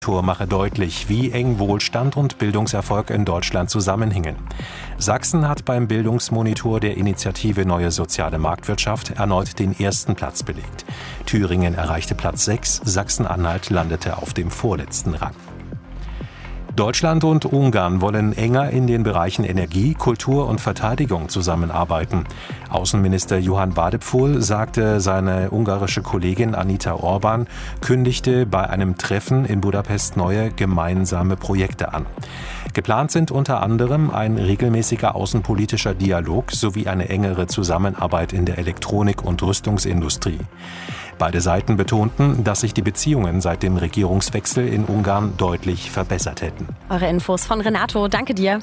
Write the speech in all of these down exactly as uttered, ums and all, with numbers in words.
Tour mache deutlich, wie eng Wohlstand und Bildungserfolg in Deutschland zusammenhängen. Sachsen hat beim Bildungsmonitor der Initiative Neue Soziale Marktwirtschaft erneut den ersten Platz belegt. Thüringen erreichte Platz sechs, Sachsen-Anhalt landete auf dem vorletzten Rang. Deutschland und Ungarn wollen enger in den Bereichen Energie, Kultur und Verteidigung zusammenarbeiten. Außenminister Johann Wadephul sagte, seine ungarische Kollegin Anita Orban kündigte bei einem Treffen in Budapest neue gemeinsame Projekte an. Geplant sind unter anderem ein regelmäßiger außenpolitischer Dialog sowie eine engere Zusammenarbeit in der Elektronik- und Rüstungsindustrie. Beide Seiten betonten, dass sich die Beziehungen seit dem Regierungswechsel in Ungarn deutlich verbessert hätten. Eure Infos von Renato, danke dir.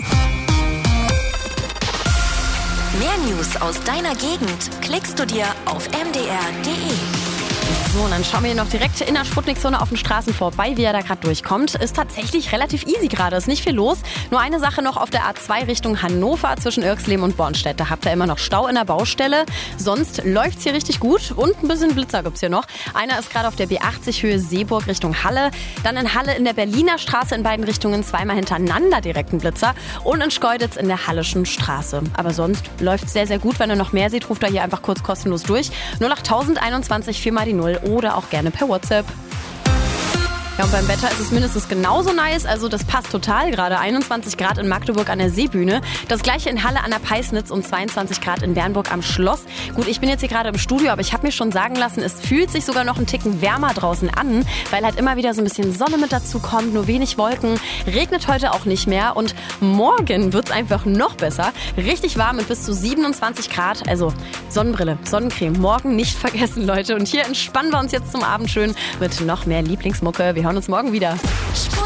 Mehr News aus deiner Gegend klickst du dir auf m d r punkt d e. So, und dann schauen wir hier noch direkt in der Sputnik-Zone auf den Straßen vorbei, wie er da gerade durchkommt. Ist tatsächlich relativ easy gerade, ist nicht viel los. Nur eine Sache noch auf der A zwei Richtung Hannover zwischen Irxleben und Bornstedt. Da habt ihr immer noch Stau in der Baustelle. Sonst läuft's hier richtig gut und ein bisschen Blitzer gibt's hier noch. Einer ist gerade auf der B achtzig Höhe Seeburg Richtung Halle. Dann in Halle in der Berliner Straße in beiden Richtungen zweimal hintereinander direkt ein Blitzer. Und in Schkeuditz in der Hallischen Straße. Aber sonst läuft's sehr, sehr gut. Wenn ihr noch mehr seht, ruft da hier einfach kurz kostenlos durch. null acht eins eins vier mal die null oder auch gerne per WhatsApp. Ja, und beim Wetter ist es mindestens genauso nice, also das passt total gerade. einundzwanzig Grad in Magdeburg an der Seebühne, das gleiche in Halle an der Peisnitz und zweiundzwanzig Grad in Bernburg am Schloss. Gut, ich bin jetzt hier gerade im Studio, aber ich habe mir schon sagen lassen, es fühlt sich sogar noch einen Ticken wärmer draußen an, weil halt immer wieder so ein bisschen Sonne mit dazu kommt, nur wenig Wolken. Regnet heute auch nicht mehr und morgen wird es einfach noch besser. Richtig warm mit bis zu siebenundzwanzig Grad, also Sonnenbrille, Sonnencreme, morgen nicht vergessen, Leute. Und hier entspannen wir uns jetzt zum Abend schön mit noch mehr Lieblingsmucke. Wir hören uns morgen wieder.